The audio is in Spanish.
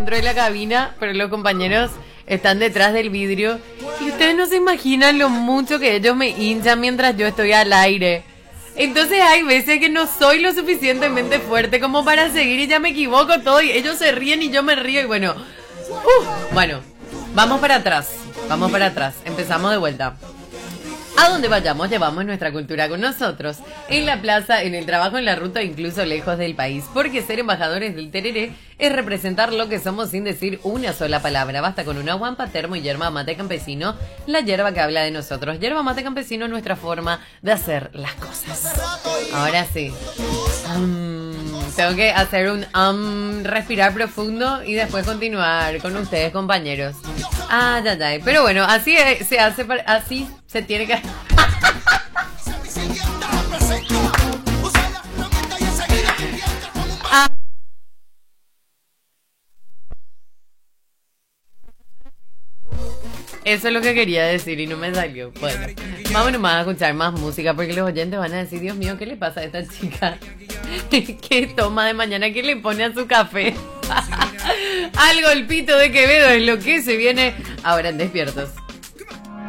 dentro de la cabina, pero los compañeros están detrás del vidrio. Y ustedes no se imaginan lo mucho que ellos me hinchan mientras yo estoy al aire. Entonces hay veces que no soy lo suficientemente fuerte como para seguir y ya me equivoco todo y ellos se ríen y yo me río y bueno, vamos para atrás, empezamos de vuelta. A donde vayamos llevamos nuestra cultura con nosotros, en la plaza, en el trabajo, en la ruta, incluso lejos del país, porque ser embajadores del tereré es representar lo que somos sin decir una sola palabra. Basta con una guampa, termo y yerba mate campesino, la yerba que habla de nosotros. Yerba mate campesino es nuestra forma de hacer las cosas. Ahora sí. Tengo que hacer un respirar profundo y después continuar con ustedes, compañeros. Ya. Pero bueno, así se hace, así se tiene que... Eso es lo que quería decir y no me salió. Bueno, vamos nomás a escuchar más música porque los oyentes van a decir, Dios mío, ¿qué le pasa a esta chica? ¿Qué toma de mañana? ¿Qué le pone a su café? Al golpito de Quevedo es lo que se viene ahora en Despiertos.